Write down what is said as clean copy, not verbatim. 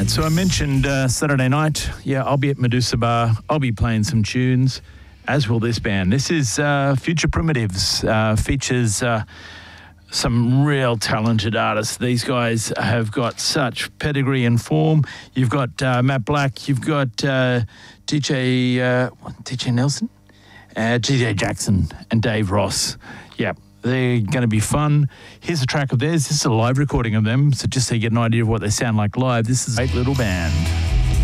Right, so I mentioned Saturday night. Yeah, I'll be at Medusa Bar. I'll be playing some tunes, as will this band. This is Future Primitives. Features some real talented artists. These guys have got such pedigree and form. You've got Matt Black. You've got DJ Nelson, DJ Jackson, and Dave Ross. Yeah. They're going to be fun. Here's a track of theirs. This is a live recording of them, so just so you get an idea of what they sound like live. This is a great little band.